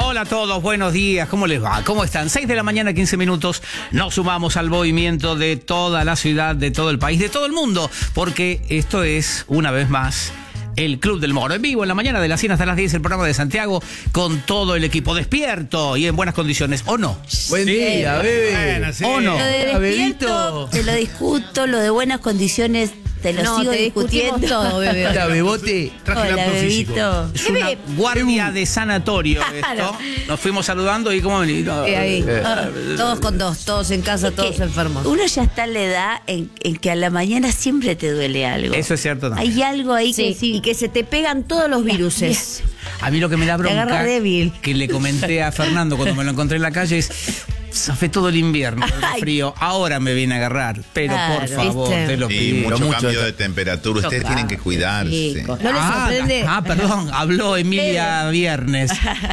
Hola a todos, buenos días, ¿cómo les va? ¿Cómo están? 6 de la mañana, 15 minutos, nos sumamos al movimiento de toda la ciudad, de todo el país, de todo el mundo, porque esto es, una vez más, el Club del Moro. En vivo, en la mañana de las 100 hasta las 10, el programa de Santiago, con todo el equipo despierto y en buenas condiciones, ¿o no? Buen día, bebé. Bueno, sí. ¿O no? Lo de despierto, te lo discuto, lo de buenas condiciones, te lo sigo discutiendo. Todo, bebé. Hola, bebote. Traje el Hola, apto físico. bebito. Es una guardia de sanatorio Claro. esto. Nos fuimos saludando y cómo venir. Ahí. Todos con dos, todos en casa, todos Que enfermos. Uno ya está en la edad en que a la mañana siempre te duele algo. Eso es cierto también. Hay algo ahí Sí, que y que se te pegan todos los viruses. A mí lo que me da agarra bronca, débil. que le comenté a Fernando cuando me lo encontré en la calle, es: zafé todo el invierno, el Ay. frío, ahora me viene a agarrar. Pero por Claro, favor, ¿viste? te lo Y pido. mucho mucho cambio de temperatura. Ustedes tienen que cuidarse. Chicos. ¿No les sorprende? Perdón, habló Emilia Viernes.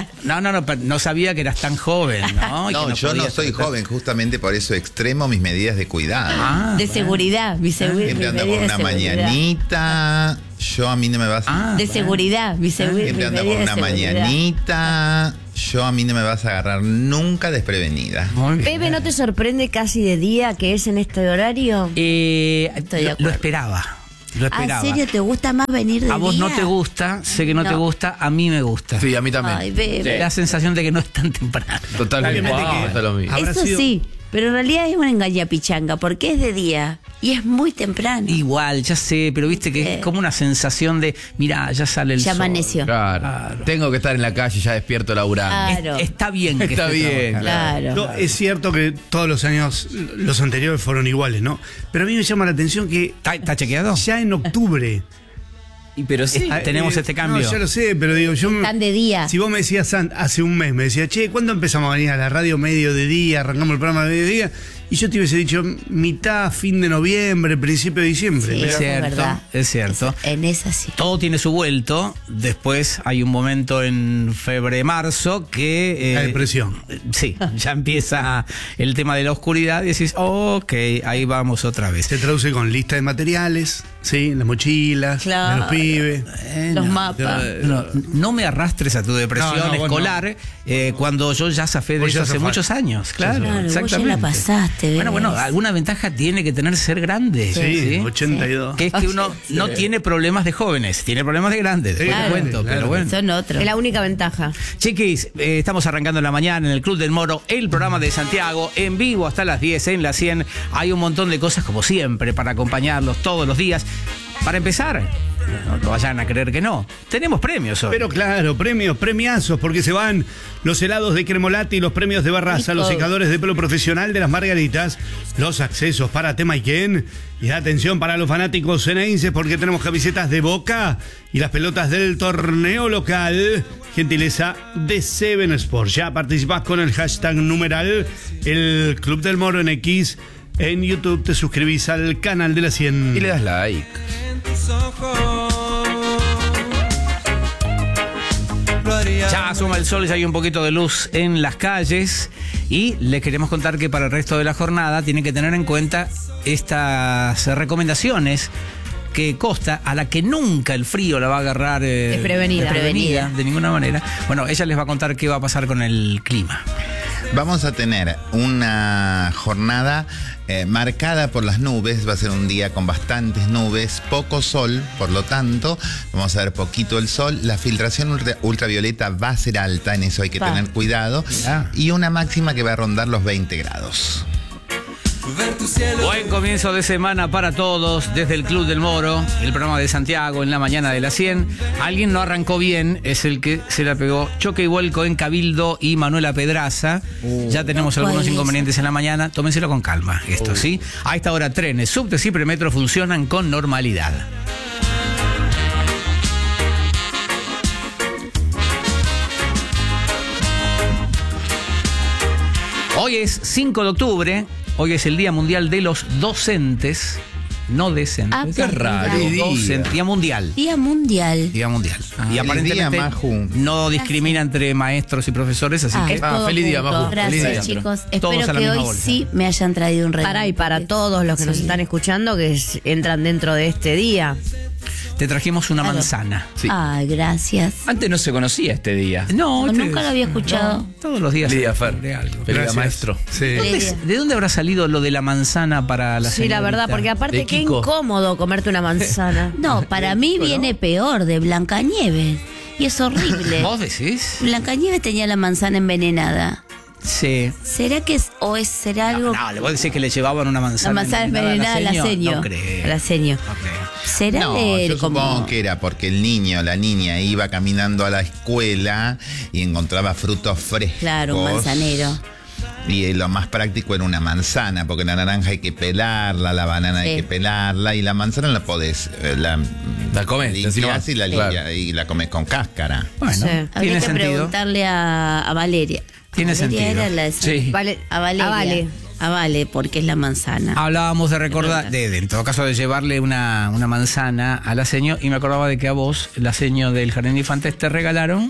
No sabía que eras tan joven, ¿no? Y que No, yo no podías soy tratar. joven, justamente por eso extremo mis medidas de cuidado. de seguridad, Siempre ando con una mañanita. A mí no me vas De seguridad, mi seguridad. Siempre ando con una mañanita. A mí no me vas a agarrar nunca desprevenida. Muy bien. Bebe, ¿no te sorprende casi de día que es en este horario? Estoy de Lo acuerdo. esperaba. Lo Ah, esperaba. ¿en serio te gusta más venir de A vos no día? te gusta, sé que no te No. gusta, a mí me gusta. Sí, a mí también. Ay, bebé. La sensación de que no es tan temprano. Totalmente. Obviamente que- Está lo mismo. Habrá Eso sido- sí, pero en realidad es una engañapichanga porque es de día y es muy temprano. Igual, ya sé, pero viste que es como una sensación de, mira, ya sale el Ya sol. amaneció. Claro. Tengo que estar en la calle ya despierto laburando. Claro. Está bien que Está esté bien, trabajando. Claro. No, es cierto que todos los años, los anteriores fueron iguales, ¿no? Pero a mí me llama la atención que ¿Está chequeado? ya en octubre. Pero sí. Tenemos este cambio. No, ya lo sé, pero digo, yo. Están de día. Si vos me decías hace un mes, me decía, che, ¿cuándo empezamos a venir a la radio medio de día? Arrancamos el programa de mediodía. Y yo te hubiese dicho fin de noviembre, principio de diciembre. Sí, Pero- Es cierto, verdad. es cierto. En esa sí. Todo tiene su vuelto. Después hay un momento en febrero-marzo que... La depresión. Sí, ya empieza el tema de la oscuridad y decís, ok, ahí vamos otra vez. Se traduce con lista de materiales, ¿sí? Las mochilas, Claro. de los pibes. Los mapas. No me arrastres a tu depresión No, vos escolar cuando yo ya zafé de Vos eso ya hace zafaste. muchos años. Claro, Claro, vos ya exactamente. la pasaste, Bueno, bebés. alguna ventaja tiene que tener ser grande. Sí, 82. Que es que uno no tiene problemas de jóvenes, tiene problemas de grandes. Después Claro, te cuento, claro. pero bueno. Son otros. Es la única ventaja. Chiquis, estamos arrancando en la mañana en el Club del Moro, el programa de Santiago, en vivo hasta las 10 en la 100. Hay un montón de cosas como siempre para acompañarlos todos los días. Para empezar, no vayan a creer que no, tenemos premios hoy. Pero claro, premiazos, porque se van los helados de Cremolati, los premios de Barraza, los secadores de pelo profesional de las Margaritas, los accesos para Temaiken y atención para los fanáticos ceneicenses porque tenemos camisetas de Boca y las pelotas del torneo local, gentileza de Seven Sports. Ya participás con el hashtag numeral el Club del Moro en X. En YouTube te suscribís al canal de la 100. Y le das like. Ya asoma el sol, ya hay un poquito de luz en las calles y les queremos contar que para el resto de la jornada tienen que tener en cuenta estas recomendaciones que Costa, a la que nunca el frío la va a agarrar Desprevenida. de ninguna manera. Bueno, ella les va a contar qué va a pasar con el clima. Vamos a tener una jornada marcada por las nubes. Va a ser un día con bastantes nubes, poco sol, por lo tanto, vamos a ver poquito el sol. La filtración ultravioleta va a ser alta, en eso hay que tener cuidado. Mirá. Y una máxima que va a rondar los 20 grados. Buen comienzo de semana para todos desde el Club del Moro, el programa de Santiago en la mañana de las 100. Alguien no arrancó bien, es el que se la pegó choque y vuelco en Cabildo y Manuela Pedraza. Ya tenemos ¿cuál algunos es? inconvenientes en la mañana, tómenselo con calma, esto sí. A esta hora trenes, subtes y premetro funcionan con normalidad. Hoy es 5 de octubre, hoy es el Día Mundial de los Docentes, no decentes. Ah, Qué raro. Docentes, Día Mundial. Día mundial. Día Mundial. Y feliz aparentemente día, Maju. no discrimina entre maestros y profesores, así que es todo feliz día, junto. Majo. Gracias, Feliz día. chicos. Todos Espero a la que misma hoy bolsa. sí me hayan traído un regalo. Para todos los que nos Sí. están escuchando que entran dentro de este día. te trajimos una manzana. Sí. Ay, gracias. Antes no se conocía este día. No, Nunca lo había escuchado. no, todos los días. Lidia se Fer. descubre algo. Feliz Gracias. maestro. Sí. ¿De dónde habrá salido lo de la manzana para la Sí, la verdad, señorita? porque aparte De qué Kiko. incómodo comerte una manzana. No, para mí viene peor, de Blancanieves. Y es horrible. ¿Vos decís? Blancanieves tenía la manzana envenenada. Sí. ¿Será que será algo? No, le voy a decir que le llevaban una La manzana. manzana envenenada al aceño. No creo. Al aceño. No creo. ¿Será No, de yo como supongo que era porque el niño, la niña iba caminando a la escuela y encontraba frutos frescos. Claro, un manzanero. Y lo más práctico era una manzana, porque la naranja hay que pelarla, la banana Sí. hay que pelarla y la manzana la podés, la comés, así limpiás nomás. y la Claro. limpias y la comes con cáscara. Bueno, Sí. tiene Habría que sentido. preguntarle a Valeria. Tiene Valeria sentido. Era la Sí. Vale, A Valeria. a Vale. A Vale, porque es la manzana. Hablábamos de recordar, en todo caso, de llevarle una manzana a la seño, y me acordaba de que a vos, la seño del Jardín de Infantes, te regalaron.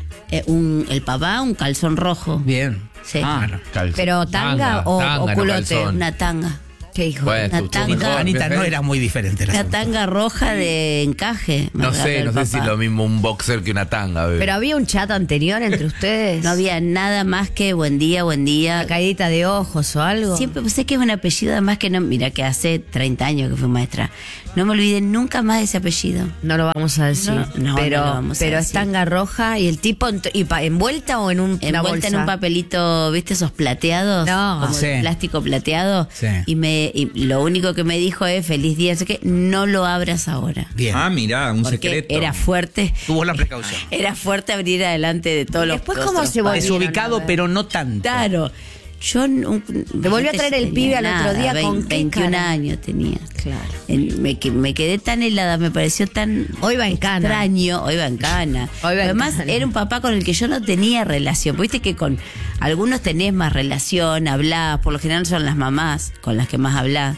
El papá, un calzón rojo. Bien. Sí. Claro. pero tanga o no culote. calzón. Una tanga. ¿Qué hijo? Bueno, Una tu tanga. mejor, Anita, viaje. no era muy diferente la Una tanga roja de encaje. me No agarró sé, el no sé si papá. es lo mismo un boxer que una tanga, bebé. Pero había un chat anterior entre ustedes. No había nada más que buen día. Una caídita de ojos o algo. Siempre pensé que es un apellido, además que no. Mira, que hace 30 años que fui maestra. No me olvidé nunca más de ese apellido. No lo vamos a decir. No, pero no lo vamos a pero es decir. tanga roja y el tipo envuelta o en una Envuelta bolsa. en un papelito, ¿viste esos plateados? No. Como Sí. de plástico plateado. Sí. Y lo único que me dijo es feliz día, así que no lo abras ahora. Bien. mirá, un Porque era fuerte. Tuvo la precaución. Era fuerte abrir adelante de todos los Después, otros ¿cómo se volvió? Desubicado, pero no tanto. Claro. Yo Te volvió a traer el pibe al otro día con qué 21 cara. años tenía. Claro. Me quedé tan helada, me pareció tan Hoy va en cana. extraño, hoy va en cana. Hoy va en Además, cana. era un papá con el que yo no tenía relación. Viste que con algunos tenés más relación, hablás, por lo general son las mamás con las que más hablás.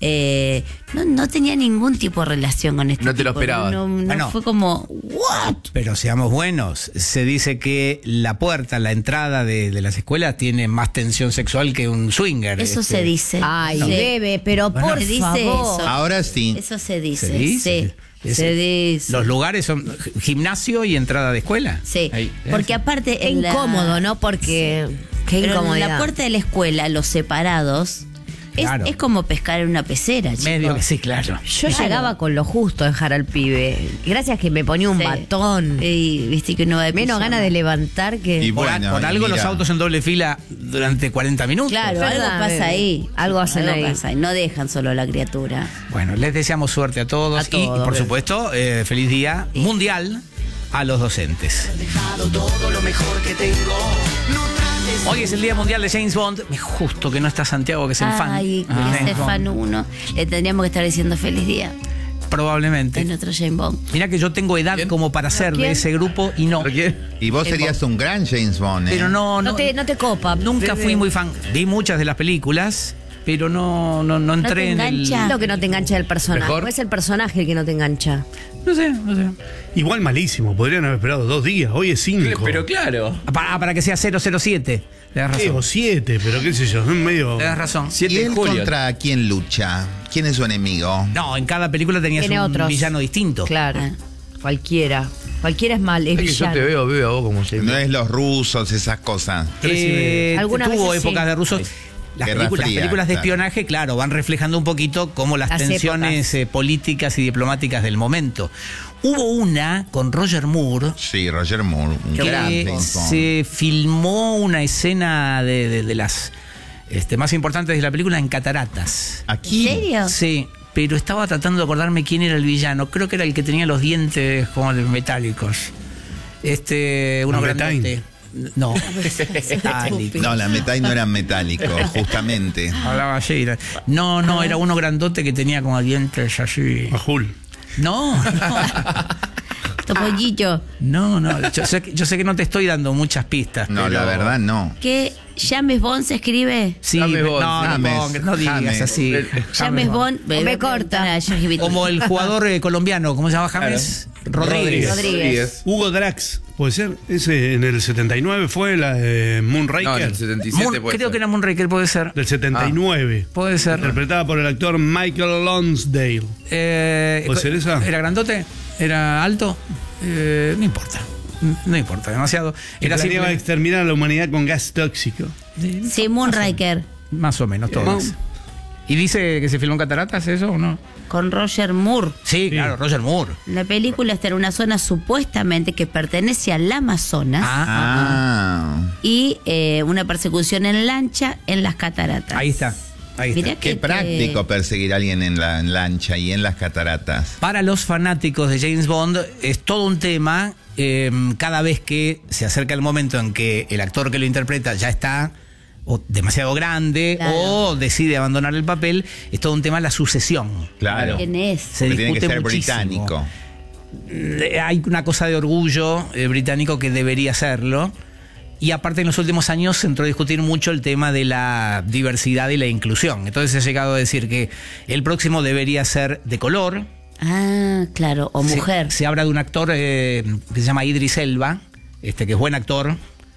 No tenía ningún tipo de relación con este No te lo tipo. esperabas. No, Bueno. fue como, ¿what? Pero seamos buenos, se dice que la puerta, la entrada de las escuelas tiene más tensión sexual que un swinger. Eso se dice. Ay, Sí. bebe, pero Bueno. por Se dice favor. eso. Ahora sí. Eso se dice. ¿Se dice? Sí. Se dice. Los lugares son gimnasio y entrada de escuela. Sí, Ahí. porque aparte Qué en la- incómodo, ¿no? Porque qué pero en incomodidad. la puerta de la escuela, los separados, Claro. es como pescar en una pecera, chicos. Medio que sí, claro. Yo llegaba con lo justo a dejar al pibe. Gracias que me ponía un Sí. batón. Y viste que uno va de Menos pijama. ganas de levantar que. Y Por, bueno, por algo mira. los autos en doble fila durante 40 minutos. Claro, algo ¿Verdad, pasa bebé? ahí. Algo hacen ahí. pasa ahí. No dejan solo a la criatura. Bueno, les deseamos suerte a todos. A todos. Y, por supuesto, feliz día mundial a los docentes. Hoy es el Día Mundial de James Bond. Justo que no está Santiago, que es el fan. Ay, de ese James Bond. fan uno. Le tendríamos que estar diciendo feliz día. Probablemente. En otro James Bond. Mirá que yo tengo edad como para ser de ¿Quién? ese grupo y no. ¿Pero qué? Y vos serías un gran James Bond, ¿eh? Pero no No te copa. Nunca fui muy fan. Vi muchas de las películas, pero no entré te en el. engancha? Lo que no te engancha del personaje. Mejor. No es el personaje el que no te engancha. No sé. Igual malísimo, podrían haber esperado 2 días, hoy es 5. Pero claro. Para que sea 007. Le das ¿Qué? razón. O 7, pero qué sé yo, es medio. Le das razón. 7 ¿Y de él julio. contra quién lucha? ¿Quién es su enemigo? No, en cada película tenías Tiene un otros. villano distinto. Claro. Ah. Cualquiera. Cualquiera es mal. Es Es que yo villano. te veo a vos como se No es los rusos, esas cosas. Algunas tuvo veces épocas sí. de rusos. Las Guerra películas, Fría, películas de claro. espionaje, claro, van reflejando un poquito como las Las tensiones políticas y diplomáticas del momento. Hubo una con Roger Moore Sí, Roger Moore, un gran que James Bond. se filmó una escena de las más importantes de la película en cataratas. Aquí. ¿En serio? Sí, pero estaba tratando de acordarme quién era el villano. Creo que era el que tenía los dientes como de metálicos. Uno Bretagne. grandote. No, metálico. No, la metal no eran metálicos, justamente. Hablaba así. No, era uno grandote que tenía como dientes así. Majul. No. Topollillo. No, yo sé que no te estoy dando muchas pistas. No, pero- la verdad no. ¿Qué? ¿James Bond se escribe? Sí, James Bond. no digas James. así. James Bond. Me corta. Como el jugador colombiano, ¿cómo se llama James? Rodríguez. Hugo Drax, puede ser. Ese en el 79 fue la de Moonraker. No, en el 77 puede Creo ser. que era Moonraker, puede ser. Del 79. Puede ser. Interpretada por el actor Michael Lonsdale. ¿Puede ser esa? ¿Era grandote? ¿Era alto? No importa. No importa, demasiado. Era Planeaba simplemente- exterminar a la humanidad con gas tóxico. Sí, Moonraker. Más o menos, todas. ¿Y dice que se filmó en Cataratas eso o no? Con Roger Moore. Sí, claro, Roger Moore. La película está en una zona supuestamente que pertenece al Amazonas y una persecución en lancha en las cataratas. Ahí está. Ahí está. Mirá Qué que práctico perseguir a alguien en la lancha y en las cataratas. Para los fanáticos de James Bond es todo un tema. Cada vez que se acerca el momento en que el actor que lo interpreta ya está o demasiado grande Claro. o decide abandonar el papel, es todo un tema la sucesión. Claro. ¿Quién es? Se Porque tiene que discute ser muchísimo. británico. Hay una cosa de orgullo británico que debería serlo. Y aparte en los últimos años se entró a discutir mucho el tema de la diversidad y la inclusión. Entonces se ha llegado a decir que el próximo debería ser de color. Ah, claro, o mujer. Se habla de un actor que se llama Idris Elba, que es buen actor.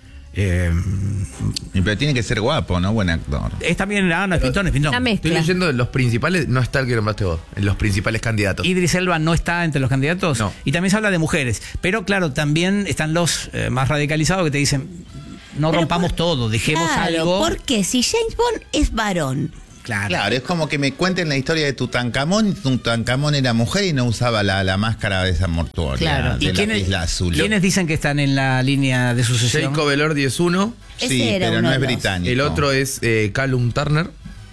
Pero tiene que ser guapo, ¿no? Buen actor. Es también, no, es pintón, es pintón. Una Estoy mezcla. leyendo de los principales, no está el que nombraste vos, en los principales candidatos. Idris Elba no está entre los candidatos. No. Y también se habla de mujeres. Pero claro, también están los más radicalizados que te dicen, no Pero rompamos todo, dejemos Claro, algo. porque si James Bond es varón, Claro, es como que me cuenten la historia de Tutankamón. Tutankamón era mujer y no usaba la máscara de esa mortuoria. Claro. De la isla azul. ¿Quiénes dicen que están en la línea de sucesión? Jacob Elordi es uno, ese Sí, era pero uno no es de los- británico. el otro es Callum Turner,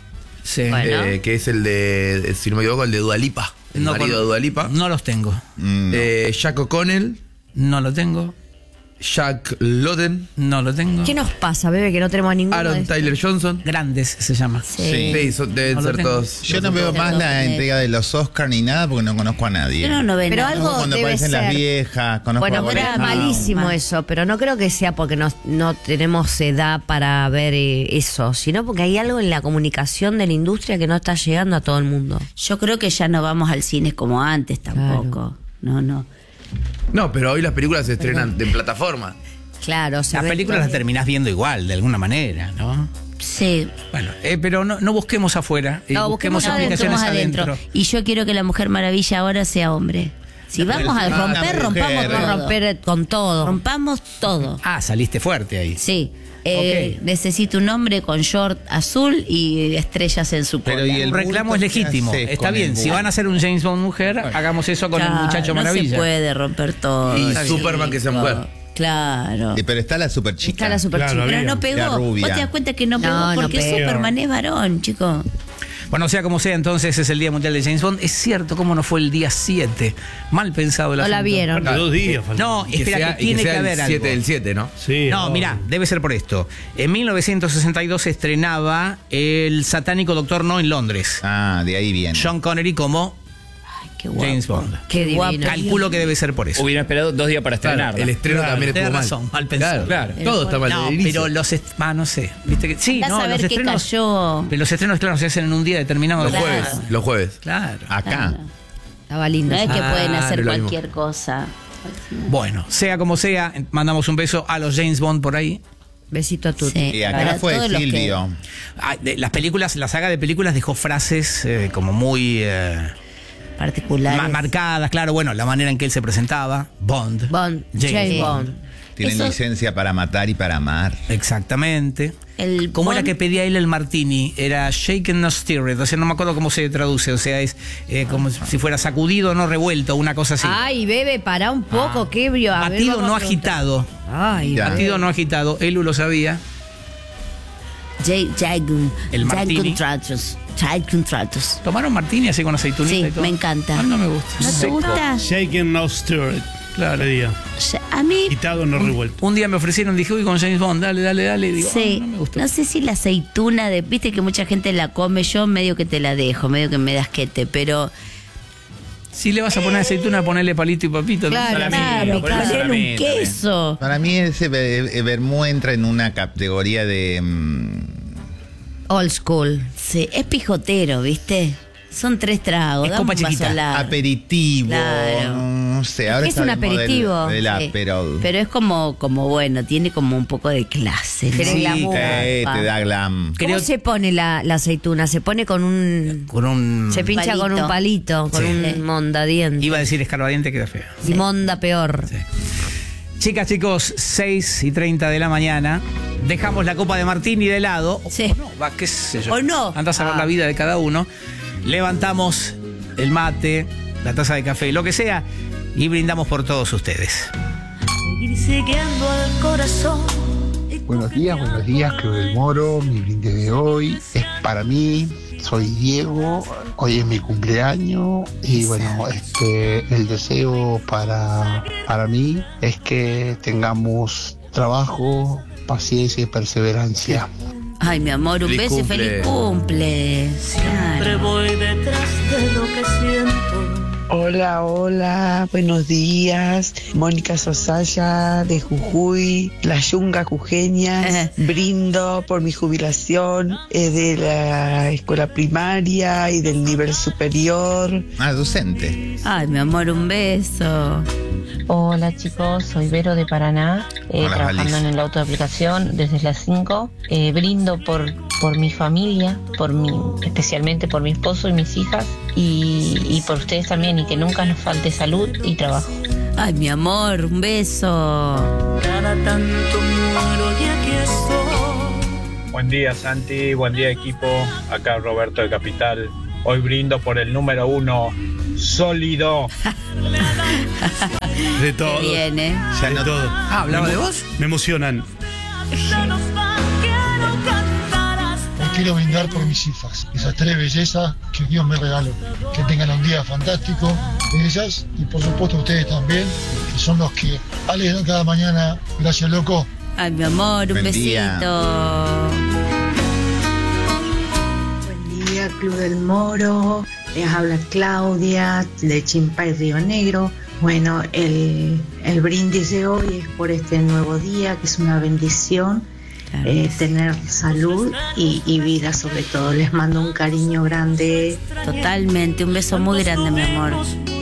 Sí. Bueno. que es el de, si no me equivoco, el de Dua Lipa, el No marido con- de Dua Lipa. No los tengo. Mm, no. Jack O'Connell, No lo tengo. Jack Loden, No lo tengo. ¿Qué nos pasa, bebé? Que no tenemos a ninguno de Aaron estos? Tyler Johnson. Grandes se llama. Sí. Sí, deben No lo ser tengo. todos. Yo no veo más la entrega de los Oscars ni nada porque no conozco a nadie. Yo no veo Pero nada. algo Cuando debe aparecen las ser. viejas, conozco Bueno, a pero Bonnie era Hunt. malísimo Mal. eso, pero no creo que sea porque no tenemos edad para ver eso, sino porque hay algo en la comunicación de la industria que no está llegando a todo el mundo. Yo creo que ya no vamos al cine como antes tampoco. No. No, pero hoy las películas se estrenan en plataforma. Claro, Las películas las terminás viendo igual, de alguna manera, ¿no? Sí. Bueno, pero no busquemos afuera. No, busquemos busquemos explicaciones adentro. adentro. Y yo quiero que la Mujer Maravilla ahora sea hombre. Si vamos a la romper, mujer. rompamos Vamos a todo. romper con todo. Rompamos todo. Ah, saliste fuerte ahí. Sí. Ok. Necesito un hombre con short azul y estrellas en su cola. Pero y el Un reclamo bulto, es ¿qué legítimo. haces Está con bien, el si bulto? van a hacer un James Bond mujer, hagamos eso con el Claro, muchacho no maravilla. se puede romper todo. Y chicos. Superman que sea mujer. Claro. Pero está la super chica. Está la super Claro, chica. había. Pero no La pegó. rubia. Vos te das cuenta que no pegó No, no porque pegó. Superman es varón, chicos. Bueno, sea como sea, entonces es el Día Mundial de James Bond. Es cierto, cómo no fue el día 7. Mal pensado el No la asunto. vieron. Faltan 2 días. faltan. No, espera, que y tiene que sea haber el algo. 7 del 7, ¿no? Sí, No, obvio. mirá, debe ser por esto. En 1962 se estrenaba El satánico Doctor No en Londres. Ah, de ahí viene. Sean Connery como Ay, qué guapo. James Bond. Qué divino. Calculo que debe ser por eso. Hubieran esperado 2 días para Claro, estrenarla. el estreno Claro, también tenés estuvo mal. razón, mal pensado. Claro, todo está mal. No, desde el inicio. pero no sé. ¿Viste que, sí, Andá no, a ver los qué estrenos. cayó. Pero los estrenos, claro, se hacen en un día determinado. Los de- jueves, los jueves. Claro. Acá. Estaba lindo. No es que Ah, pueden hacer no es lo mismo. cualquier cosa. Bueno, sea como sea, mandamos un beso a los James Bond por ahí. Besito a tu. Sí. Y acá Para fue todos los que- Silvio. Las películas, la saga de películas dejó frases como muy Particulares. marcadas, claro, bueno, la manera en que él se presentaba, Bond. Bond, James Bond. Tienen Eso- licencia para matar y para amar. Exactamente. El ¿Cómo era Bond- que pedía él el martini? Era shaken not stirred, o sea, no me acuerdo cómo se traduce, o sea, es como si fuera sacudido, no revuelto, una cosa así. Ay, bebé, pará un poco, qué brio. A ver, Batido, vamos no a preguntar. agitado. Ay, Ya. Batido, no agitado. Elu lo sabía. El martini. Contratos. ¿Tomaron martini así con aceitunita Sí, y todo? me encanta. A mí no me gusta. ¿No te Seco. gusta? Shaken, no stirred. Claro. Pedía. A mí, Quitado, no revuelto. Un día me ofrecieron, dije, uy, con James Bond, dale. Y digo, sí. no me gustó. No sé si la aceituna, viste que mucha gente la come, yo medio que te la dejo, medio que me das quete, pero Si le vas a poner aceituna, ponele palito y papito. Claro, Solamente, ponele poner un solamente, queso. Para mí ese vermú entra en una categoría de... Old school. Sí, es pijotero, ¿viste? Son 3 tragos. Es dame copa un vaso chiquita. al lado. aperitivo. Claro. No sé, ahora Es está un de moda aperitivo, del Sí. Aperol. Pero es como bueno, tiene como un poco de clase, ¿no? Tiene Sí, glamour. Te da glam. Creo- ¿Cómo se pone la aceituna? Se pone con un... Con un... Se pincha con palito. un palito, con Sí. un mondadiente. Iba a decir escarbadiente, queda feo. Y monda peor. Chicas, chicos, 6:30 de la mañana. Dejamos la copa de martini de lado. Sí. O no, va, qué sé yo. O no. Andás a ver Ah. la vida de cada uno. Levantamos el mate, la taza de café, lo que sea, y brindamos por todos ustedes. Buenos días, Club del Moro. Mi brindis de hoy es para mí. Soy Diego, hoy es mi cumpleaños y bueno, el deseo para mí es que tengamos trabajo, paciencia y perseverancia. Ay, mi amor, un Feliz beso y cumple. feliz cumple. Claro. Hola, buenos días. Mónica Sosaya de Jujuy, la Yunga Jujeñas. Brindo por mi jubilación de la escuela primaria y del nivel superior. Docente. Ay, mi amor, un beso. Hola chicos, soy Vero de Paraná, Hola, trabajando Alice. en el auto de aplicación desde las 5. Brindo por mi familia, especialmente por mi esposo y mis hijas y por ustedes también, y que nunca nos falte salud y trabajo. Ay, mi amor, un beso. Buen día Santi, buen día equipo, acá Roberto de Capital. Hoy brindo por el número 1, sólido. De todo. Qué bien, ¿eh? Ya De no todo. ¿Hablaba de vos? Me emocionan. Quiero brindar por mis hijas, esas 3 bellezas que Dios me regaló. Que tengan un día fantástico, ellas, y por supuesto ustedes también, que son los que alegran cada mañana. Gracias, loco. Ay, mi amor, un Buen besito. día. Buen día, Club del Moro. Les habla Claudia de Chimpay, Río Negro. Bueno, el brindis de hoy es por este nuevo día, que es una bendición. Claro. Tener salud y vida sobre todo. Les mando un cariño grande. Totalmente, un beso muy grande, mi amor.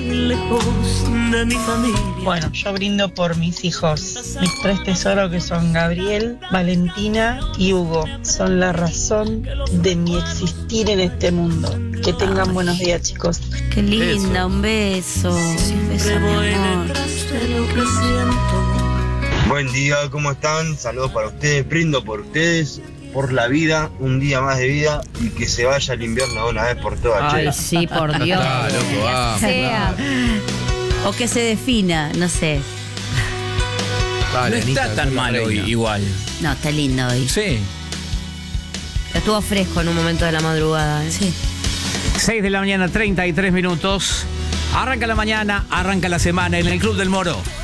Bueno, yo brindo por mis hijos, mis 3 tesoros que son Gabriel, Valentina y Hugo. Son la razón de mi existir en este mundo. Que tengan buenos días, chicos. Qué linda, un beso. Un beso, mi amor. Buen día, ¿cómo están? Saludos para ustedes, brindo por ustedes, por la vida, un día más de vida y que se vaya el invierno de una vez por todas. Ay, che. sí, por Dios. Ah, loco, vamos. Sea. O que se defina, no sé. Dale, No está Anita, tan sos la mal hoy, reina. igual. No, está lindo hoy. Sí. Estuvo fresco en un momento de la madrugada. ¿eh? Sí. 6 de la mañana, 33 minutos. Arranca la mañana, arranca la semana en el Club del Moro.